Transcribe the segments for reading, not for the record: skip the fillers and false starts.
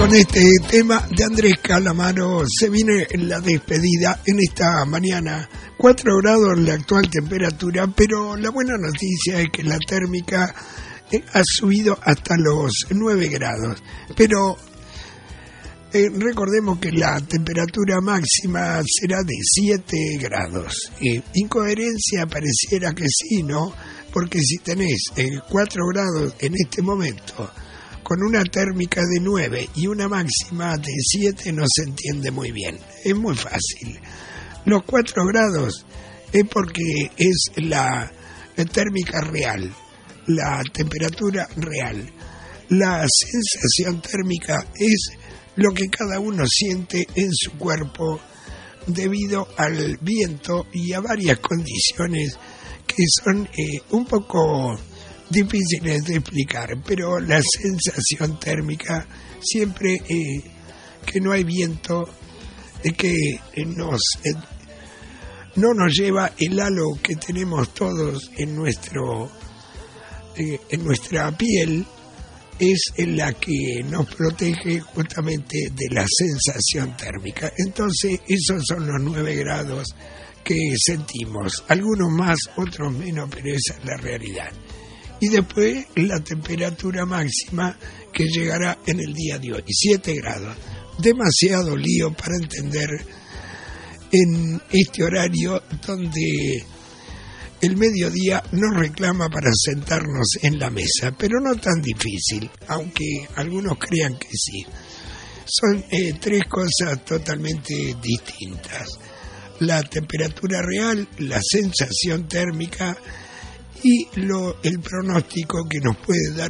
con este tema de Andrés Calamaro se viene la despedida en esta mañana. 4 grados la actual temperatura, pero la buena noticia es que la térmica ha subido hasta los 9 grados. Pero recordemos que la temperatura máxima será de 7 grados. Incoherencia pareciera que sí, ¿no? Porque si tenés 4 grados en este momento, con una térmica de 9 y una máxima de 7 no se entiende muy bien. Es muy fácil. Los 4 grados es porque es la térmica real, la temperatura real. La sensación térmica es lo que cada uno siente en su cuerpo debido al viento y a varias condiciones que son un poco difíciles de explicar, pero la sensación térmica siempre que no hay viento, que no nos lleva el halo que tenemos todos en nuestra piel, es la que nos protege justamente de la sensación térmica. Entonces esos son los 9 grados que sentimos, algunos más, otros menos, pero esa es la realidad. Y después la temperatura máxima que llegará en el día de hoy, 7 grados. Demasiado lío para entender en este horario donde el mediodía nos reclama para sentarnos en la mesa, pero no tan difícil, aunque algunos crean que sí. Son 3 cosas totalmente distintas: la temperatura real, la sensación térmica y el pronóstico que nos puede dar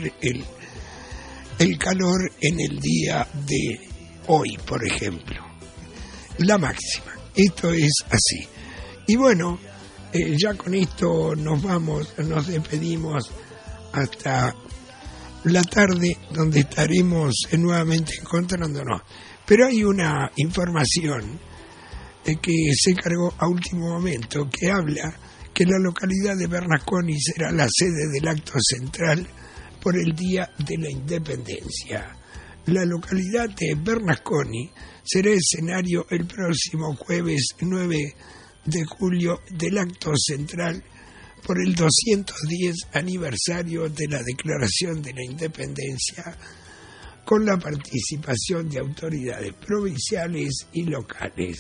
el calor en el día de hoy, por ejemplo. La máxima. Esto es así. Y bueno, ya con esto nos despedimos hasta la tarde, donde estaremos nuevamente encontrándonos. Pero hay una información que se cargó a último momento, que habla que la localidad de Bernasconi será la sede del acto central por el Día de la Independencia. La localidad de Bernasconi será escenario el próximo jueves 9 de julio del acto central por el 210 aniversario de la Declaración de la Independencia, con la participación de autoridades provinciales y locales.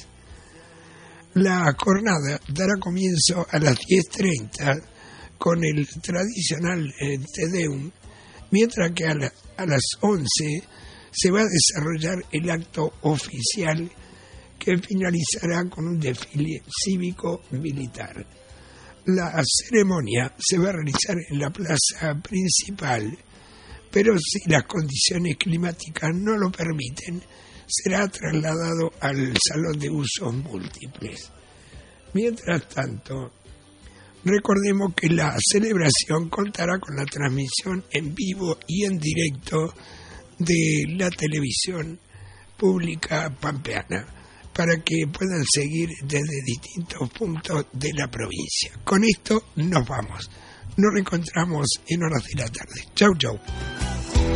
La jornada dará comienzo a las 10:30 con el tradicional Te Deum, mientras que a las 11 se va a desarrollar el acto oficial, que finalizará con un desfile cívico-militar. La ceremonia se va a realizar en la plaza principal, pero si las condiciones climáticas no lo permiten, será trasladado al salón de usos múltiples. Mientras tanto, recordemos que la celebración contará con la transmisión en vivo y en directo de la televisión pública pampeana, para que puedan seguir desde distintos puntos de la provincia. Con esto nos vamos. Nos reencontramos en horas de la tarde. Chau, chau.